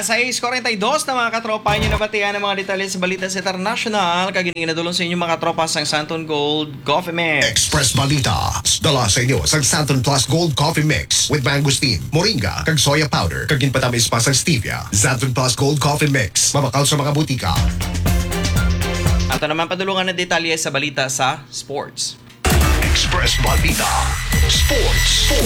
Alas 6:42 na mga katropa nyo nabatian ng mga detalye sa balita sa international. Kagining nadulong sa inyo mga katropa sa Santon Gold Coffee Mix. Express Balita. Dala sa inyo sa Santon Plus Gold Coffee Mix with mangosteen, moringa, kag soya powder. Kagin patamis pa sa stevia. Santon Plus Gold Coffee Mix. Mabakal sa mga butika. Ato naman padulungan ng detalye sa balita sa sports. Express Balita. Sports.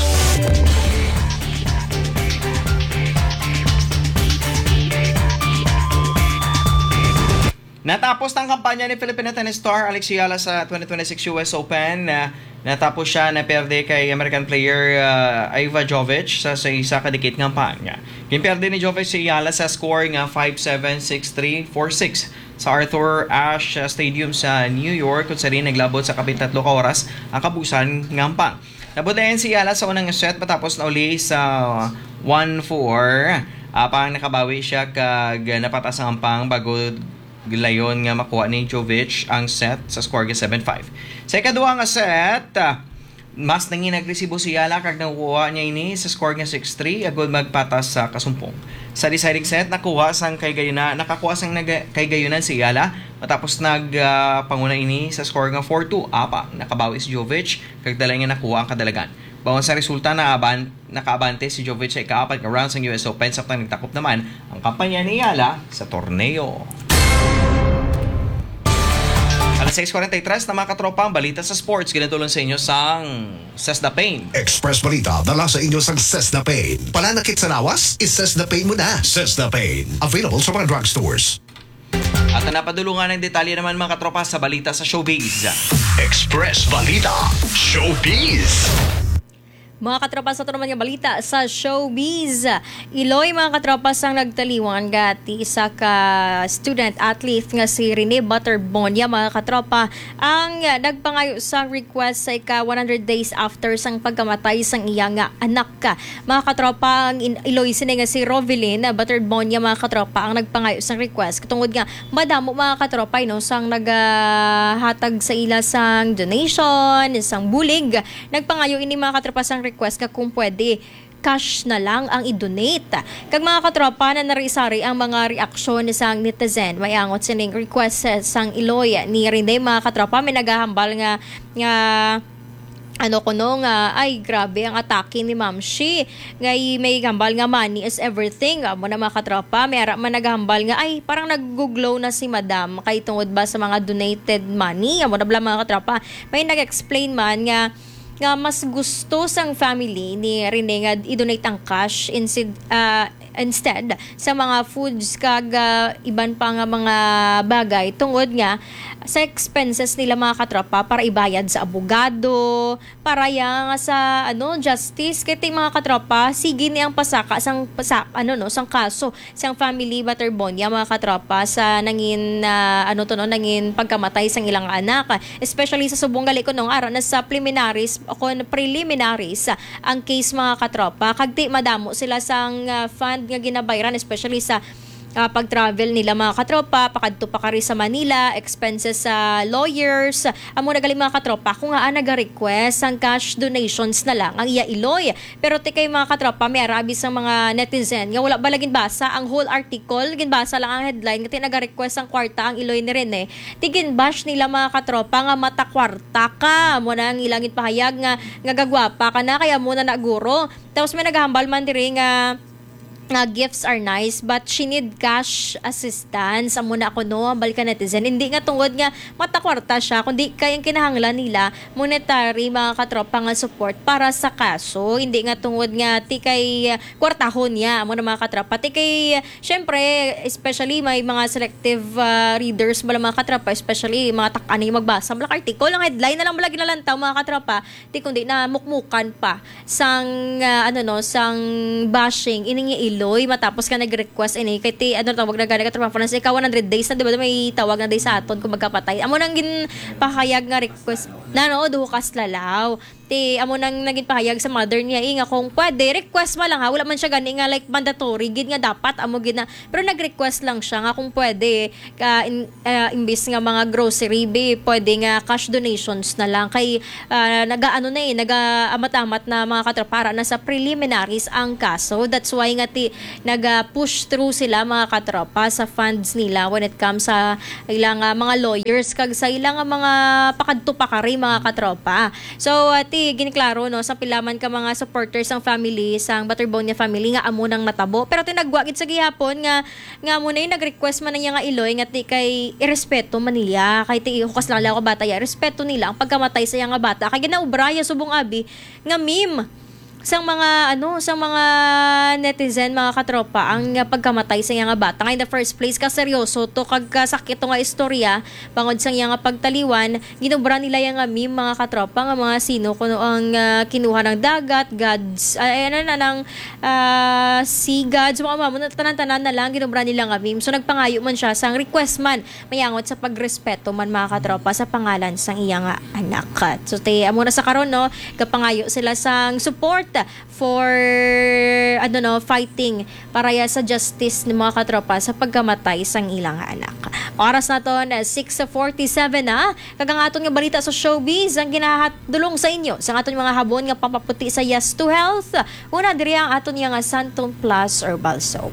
Natapos ang kampanya ni Filipino tennis star Alex Yala sa 2026 US Open. Natapos siya na perde kay American player Iva Jovic sa isa kadikit kampanya. Gimperde ni Jovic si Yala sa score nga 5-7, 6-3, 4-6 sa Arthur Ashe Stadium sa New York kung saan naglabot sa kapit 3 ka oras ang kabusan ngampang. Nabutayan si Yala sa unang set matapos na uli sa 1-4. Pang nakabawi siya kag napatas ang ngampang bago gilayon nga makuha ni Jovic ang set sa score nga 7-5. Sa ikaduha nga set, mas nangin nagresibo si Yala kag nakuha niya ini sa score nga 6-3 agud magpatas sa kasumpong. Sa deciding set nakakuha sang kay gayunan si Yala matapos panguna ini sa score nga 4-2. Nakabawi si Jovic kag dala nga nakuha ang kadalagan. Bawang sa resulta nakaabante si Jovic sa ika-4 nga round sa US Open samtang nagtakop naman ang kampanya ni Yala sa torneo. Alas 6:43 na mga katropa ang balita sa sports. Ginatulong sa inyo sang Cesda Pain. Express Balita. Dala sa inyo sang Cesda Pain. Pananakit sa lawas? Is-Cesda Pain mo na. Cesda Pain. Available sa mga drugstores. At napadulungan ng detalye naman mga katropa sa balita sa showbiz. Express Balita. Showbiz. Mga katropa sa naman nga balita sa showbiz. Iloy mga katropa sang nagtaliwan gati isa ka student athlete nga si Rene Butterbonia mga katropa ang nagpangayo sang request sa ika 100 days after sang pagkamatay sang iya nga anak ka. Mga katropa ang Iloy sini nga si Rovelyn Butterbonia mga katropa ang nagpangayo sang request katungod nga madamo mga katropa no sang naghatag sa ila sang donation sang bulig. Nagpangayo ini mga katropa sang request nga kung pwede cash na lang ang i-donate. Kag mga katropa na narisari ang mga reaksyon ni sang netizen. May angot sining request sang Iloy ni Rene mga katropa. May naghahambal nga ay grabe ang atake ni Ma'am Shi. Ngay may gambal nga money is everything. Amo na mga katropa, may ara man naghambal nga ay parang nag-glow na si Madam kay tungod ba sa mga donated money. Amo na bala mga katropa. May nag-explain man nga mas gusto sang family ni Rene nga i-donate ang cash instead sa mga foods kag iban pa nga mga bagay tungod nga sa expenses nila mga katropa para ibayad sa abogado para yang sa justice kay mga katropa sige ni ang pasaka sang kaso sang family Butterbonia mga katropa sa nangin nangin pagkamatay sang ilang anak especially sa subong gali ko nung araw na sa preliminaries ang case mga katropa kag di madamo sila sang fund nga ginabayaran especially sa pag-travel nila mga katropa, pakadto pa kari sa Manila, expenses sa lawyers. Amo nagali mga katropa kung nga naga-request ang cash donations na lang ang iya Iloy. Pero tikay mga katropa, may arabi sa mga netizen nga wala ba laging basa ang whole article, ginbasa lang ang headline nga tinaga-request ang kwarta ang Iloy ni Rene. Tigin bash nila mga katropa nga mata kwarta ka. Mo na ang ilangit pahayag nga gagwapa ka na kaya mo na naguro. Tapos may naghahambal man diri nga gifts are nice but she need cash assistance. Amo na ako balikan netizen. Hindi nga tungod nga matakwarta siya, kundi kayang kinahanglan nila monetary mga katropa nga support para sa kaso. Hindi nga tungod nga tikay kwartahon niya. Amo na mga katropa. Tikay, syempre, especially may mga selective readers bala mga katropa, especially mga takani magbasa. Malak article, ang headline na lang bala ginalantaw mga katropa. Di kundi na mukmukan pa sang sang bashing iningi Iloy matapos ka nag-request ini kay tawag na gani ka trabaho na sa 100 days na diba may tawag na day sa aton kung magkapatay amo nang gin pahayag nga request Nanood hukas lalaw. Ti amo nang naging pahayag sa mother niya nga kung pwede request man lang ha, wala man siya gani nga like mandatory gid nga dapat amo gid na, pero nag-request lang siya nga kung pwede imbis nga mga grocery pwede nga cash donations na lang kay nagaano na nag-amat-amat na mga katropa para na sa preliminaries ang kaso. That's why nga nag-push through sila mga katropa sa funds nila when it comes sa ilang mga lawyers kag sa ilang mga pakadto pa kari mga katropa. So giniklaro no sa pilaman ka mga supporters ng family sang Butterbonia family nga amo nang natabo, pero tinagwagit sa gihapon nga mo na nag-request man niya nga iloy nga ti kay irespeto man nila kay ti hukas lang ko bata ya respeto nila ang pagkamatay sa nga bata kay ginaubraya subong abi nga meme sang mga netizen mga katropa ang pagkamatay sa nga bata nga in the first place ka seryoso to kag kasakit to nga istorya bangod sang nga pagtaliwan ginubra nila nga meme mga katropa nga mga sino kuno ang kinuha ng dagat gods ng sea gods mga mamo tanan-tanan na lang ginubra nila nga meme. So nagpangayo man siya sang request man mayangot sa pagrespeto man mga katropa sa pangalan sang iya nga anak. So amo na sa karon no kapangayo sila sang support for fighting para sa justice ng mga katropa sa pagkamatay sang ilang anak. Oras na to na 6:47 na. Kagang aton nga balita sa showbiz ang ginahatdulong sa inyo sa aton mga habon nga pampaputi sa Yes to Health. Una diri ang aton nga Santon Plus Herbal Soap.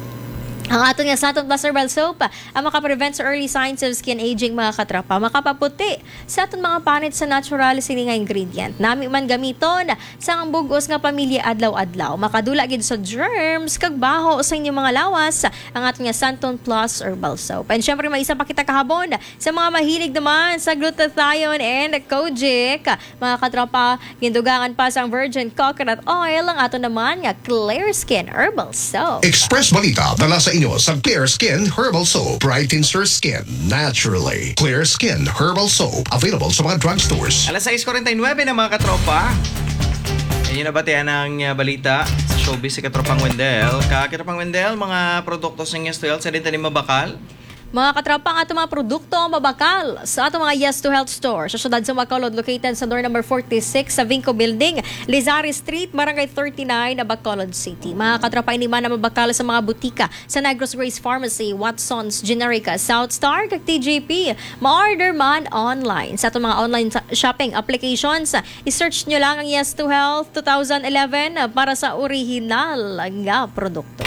Ang ato nga Santon Plus Herbal Soap ang makaprevent sa early signs of skin aging mga katrapa, makapaputi sa aton mga panit sa natural sini nga ingredient. Nami man gamiton sa ang bugos nga pamilya adlaw-adlaw. Makadula gid sa germs kag baho sa inyong mga lawas ang ato nga Santon Plus Herbal Soap. And syempre may isa pa kita kahabon sa mga mahilig naman sa glutathione and kojic. Mga katrapa, gindugangan pa sa virgin coconut oil ang ato naman nga Clear Skin Herbal Soap. Express Balita dala sa inyo sa Clear Skin Herbal Soap. Brightens your skin naturally. Clear Skin Herbal Soap. Available sa mga drugstores. Alas 6:49 na mga katropa. Ayun na ba ang balita sa showbiz si Katropang Wendell. Katropang Wendell, mga produkto sa Yes to Health sa din tanim mabakal. Mga katropa, ang ato mga produkto mabakal sa ato mga Yes to Health store sa syudad sa Bacolod, located sa door number 46 sa Vinco Building, Lizari Street, Barangay 39, Bacolod City. Mga katropa, iniman na mabakal sa mga butika sa Negros Grace Pharmacy, Watson's Generica, South Star, kag TJP. Ma-order man online sa ato mga online shopping applications. I-search nyo lang ang Yes to Health 2011 para sa original nga produkto.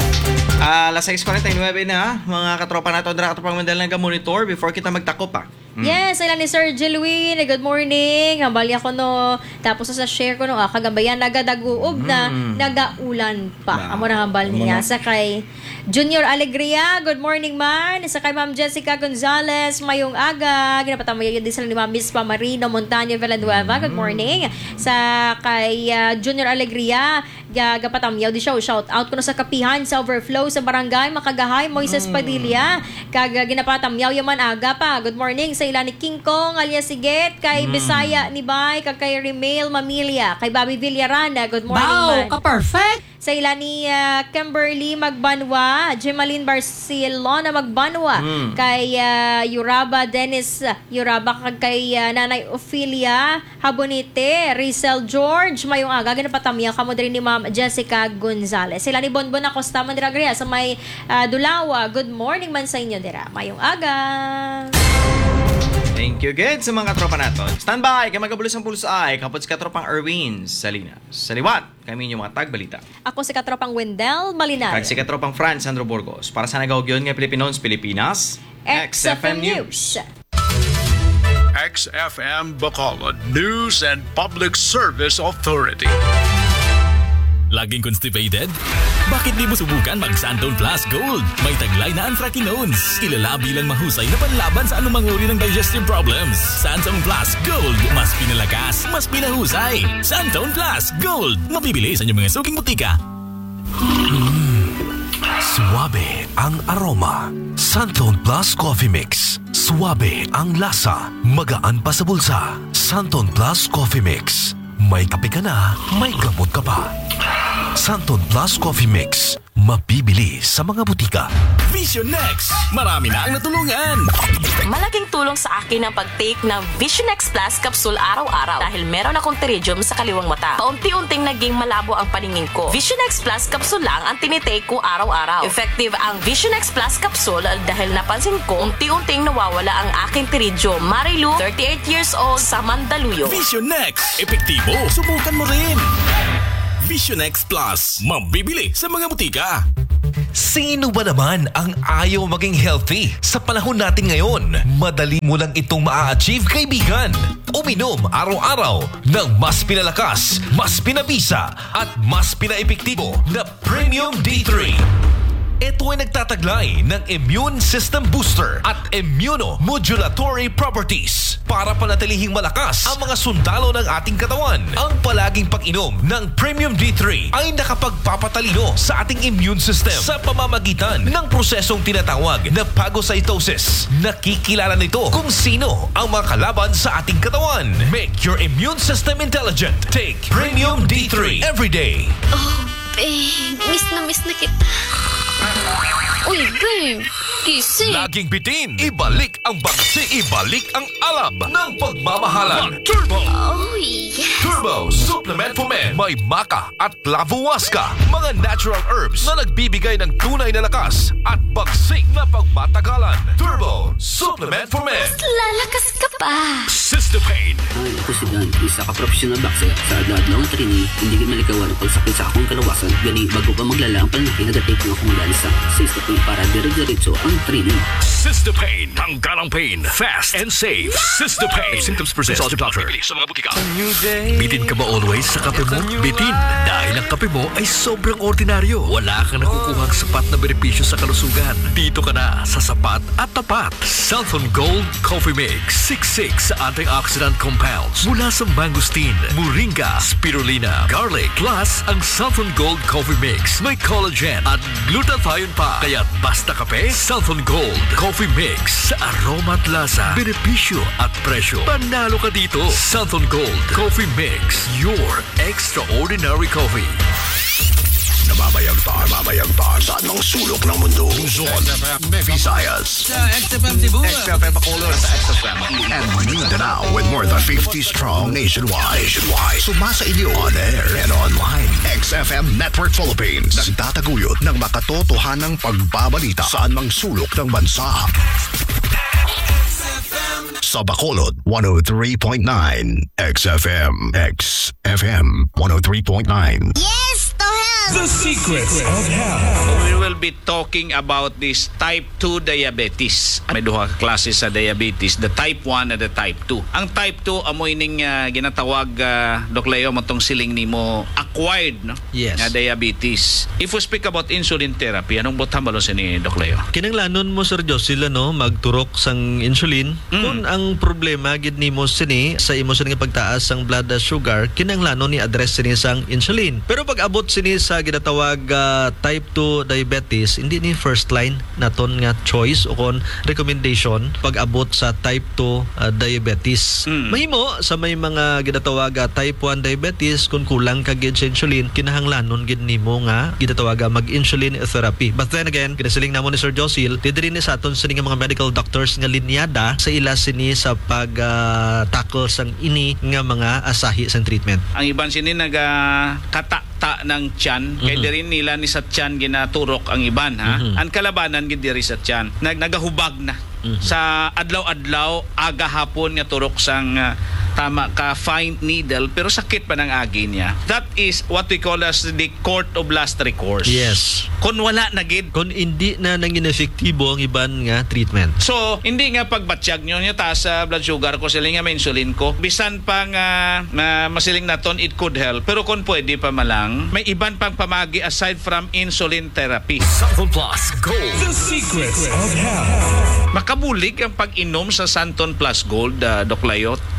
Alas 6:49 na, mga katropa nato dra katropang Wendell nag-monitor before kita magtakop pa. Yes, ilan ni Sir Jelwin. Good morning. Hambali ako no. Tapos sa share ko no, kagabayan nagadaguog na nagaulan pa. Amo na hambal niya sa kay Junior Alegria. Good morning man. Sa kay Ma'am Jessica Gonzalez, mayong aga. Ginapatamayan din sila ni Ma'am Miss Pamarino Montaño Villanueva. Good morning. Sa kay Junior Alegria, gapatamyaw di siya. Shout out ko na sa kapihan sa overflow sa barangay Makagahay, Moises Padilla. Kag ginapatamyaw yaman aga pa. Good morning sa ila ni King Kong alias Siget, kay Bisaya ni Bay, kag kay Remail Mamilia, kay Bobby Villarana. Good morning man. Ka-perfect! Sa ila ni Kimberly Magbanwa, Gemaline Barcelona Magbanwa, kay Yuraba Dennis Yuraba, kag kay Nanay Ophelia Habonite, Rizal George, mayong aga, ganapatamya kamo diri ni Ma'am Jessica Gonzalez. Sila ni Bonbon Acosta Mandragria sa may Dulawa. Good morning man sa inyo dira. Mayong aga. Thank you, good sa mga katropa nato. Stand by, kay magabulos ang pulso ay kapot si katropang Erwin Salinas. Sa liwat, kami yung mga tagbalita. Ako si katropang Wendell Malinal. Kag si katropang Franz Sandro Burgos. Para sa nagawagyon nga Pilipinos, Pilipinas, XFM News. XFM Bacolod News and Public Service Authority. Laging constipated? Bakit di mo subukan mag-Santon Plus Gold? May taglay na anthracinones. Kilala bilang mahusay na panlaban sa anumang uri ng digestive problems. Santon Plus Gold. Mas pinalakas, mas pinahusay. Santon Plus Gold. Mabibili sa inyong mga suking butika. Suwabe ang aroma. Santon Plus Coffee Mix. Suwabe ang lasa. Magaan pa sa bulsa. Santon Plus Coffee Mix. May kape ka na, may gamot ka pa. Santon Plus Coffee Mix. mabibili sa mga butika. Vision Next! Marami na ang natulungan! Malaking tulong sa akin ang pag-take ng Vision X Plus capsule araw-araw dahil meron akong pterygium sa kaliwang mata. Paunti-unting naging malabo ang paningin ko. Vision X Plus capsule lang ang tinitake ko araw-araw. Effective ang Vision X Plus capsule dahil napansin ko unti-unting nawawala ang aking pterygium. Marilu, 38 years old, sa Mandaluyong. Vision Next! Epektibo! Subukan mo rin! Vision X Plus. Mabibili sa mga butika. Sino ba naman ang ayaw maging healthy? Sa panahon natin ngayon, madali mo lang itong maa-achieve, kaibigan. Uminom araw-araw ng mas pinalakas, mas pinabisa, at mas pinaepektibo na Premium D3. Ito ay nagtataglay ng immune system booster at immunomodulatory properties para panatilihing malakas ang mga sundalo ng ating katawan. Ang palaging pag-inom ng Premium D3 ay nakapagpapatalino sa ating immune system sa pamamagitan ng prosesong tinatawag na phagocytosis. Nakikilala nito kung sino ang mga kalaban sa ating katawan. Make your immune system intelligent. Take Premium D3 every day. Oh, babe. Miss na kita. Uy, babe. Gising. Laging bitin, ibalik ang bagsi, ibalik ang alab ng pagmamahalan. Turbo! Oh, yeah. Turbo Supplement for Men. May maca at lavowaska, mga natural herbs na nagbibigay ng tunay na lakas at bagsik na pagmatagalan. Turbo Supplement for Men. Lalakas ka pa. Cystopain. Ay, ako si Dan, isa ka professional boxer. Sa adlaw ng training, hindi ka malikawan ang pagsakit sa akong kalawasan. Gani, bago pa maglala ang palaki, nagatake ng akong dalisa. Sa istapin para dire-diretso ang training. Cystopain. Tanggal ang pain. Fast and safe. Cystopain. Symptoms persist. Consult your doctor. Sa mga butika. Bitin ka ba always sa kape mo? Bitin dahil ang kape mo ay sobrang ordinaryo. Wala kang nakukuhang sapat na benepisyo sa kalusugan. Dito ka na sa sapat at tapat. Southern Gold Coffee Mix. 66 antioxidant compounds mula sa mangosteen, moringa, spirulina, garlic. Plus, ang Southern Gold Coffee Mix may collagen at glutathione pa. Kaya basta kape, Southern Gold Coffee Mix sa aroma at lasa, benepisyo at presyo. Panalo ka dito. Southern Gold Coffee Mix, your extraordinary coffee. Namamayagpaan sa anong sulok ng mundo. Luzon, Visayas, XFM Cebu, XFM Bacolod, and Mindanao with more than 50 strong nationwide. Sumasa inyo on air and online. XFM Network Philippines. Nagtataguyod ng makatotohanang pagbabalita sa anong sulok ng bansa. Sa Bacolod, 103.9 XFM. XFM 103.9. Yes, to hell. The Secrets of Health. We will be talking about this type 2 diabetes. May duha ka klase sa diabetes, the type 1 and the type 2. Ang type 2 amoy ning ginatawag Doc Leo matong siling nimo acquired no? Yes. Nga diabetes. If we speak about insulin therapy, anong butang balo ni Doc Leo? Kinanglanon mo Sir Jos sila no magturok sang insulin. Kung ang problema gid nimo sini sa imo sini pagtaas sang blood sugar, kinanglanon ni address sini sang insulin. Pero pag abot sini sa ginatawag type 2 diabetes, hindi ni first line naton nga choice o kon recommendation pag abot sa type 2 diabetes. Mahimo sa may mga ginatawag type 1 diabetes kung kulang ka gid sa insulin, kinahanglanon gid nimo nga ginatawag mag-insulin therapy. But then again, kinasiling namo ni Sir Josil, didiri ni sa aton sini nga mga medical doctors nga linyada sa ila sini sa pag tackle sang ini nga mga asahi sang treatment. Ang iban sini nagakata ng tiyan, kay diri nila ni sa tiyan ginaturok ang iban ha. Ang kalabanan gid diri sa tiyan, nagahubag na. Sa adlaw-adlaw aga hapon nga turok sang tama ka fine needle pero sakit pa ng agi niya. That is what we call as the court of last recourse. Yes. Kung wala na gid, Kung hindi na nangin efektibo ang iban nga treatment. so hindi nga pagbatsyag nyo niya taas sa blood sugar ko, siling nga may insulin ko, bisan pang masiling naton it could help, pero kung pwede pa malang may iban pang pamagi aside from insulin therapy. Santon Plus Gold. The Secrets of Health. Makabulig ang pag-inom sa Santon Plus Gold, Doc Layo, to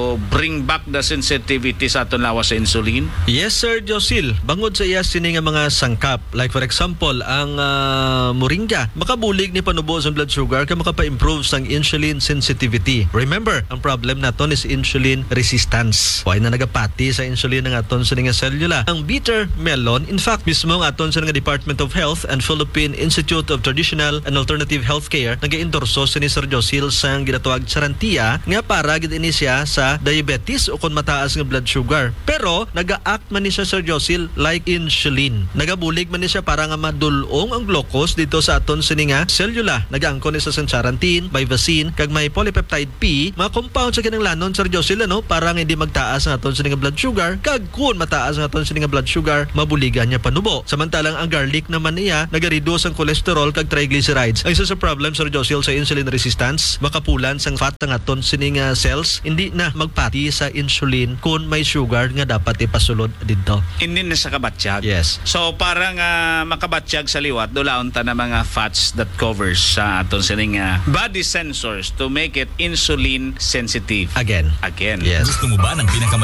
bring back the sensitivity sa aton lawas sa insulin? Yes, Sir Josil. Bangod sa iya sini nga mga sangkap. Like for example, ang moringa. Makabulig ni panubo sa blood sugar kaya makapa-improve sang insulin sensitivity. Remember, ang problem naton is insulin resistance. Why na nagapati sa insulin ng aton sa nga selula. Ang bitter melon, in fact, mismo ang aton sa nga Department of Health and Philippine Institute of Traditional and Alternative Healthcare nag-endorso sa ni Sir Josil sang ginatawag Charantia nga para gid ini siya sa diabetes o kung mataas nga blood sugar. Pero naga-act man ni siya, Sir Josil, like insulin. Nagabulig man ni siya para nga madulong ang glucose dito sa aton sini nga selula. Nagaangkon ni sa charantin, bivacin, kag may polypeptide P, mga compound sa kinanglanon, Sir Josil, para nga hindi magtaas ang aton sini nga blood sugar, kag kung mataas ang aton sini nga blood sugar, mabuligan niya panubo. Samantalang ang garlic naman niya nagareduce ang cholesterol kag triglycerides. Ang isa sa problem, Sir Josil, sa insulin resistance, makapulan sang fat ng aton sini nga cells, hindi na magpati sa insulin kung may sugar nga dapat ipasulod dito. Hindi na sa kabatsyag. Yes. So parang makabatsyag sa liwat, dulaon ta na mga fats that covers sa aton sining body sensors to make it insulin sensitive. Again. Again. Yes. Gusto mo ba ng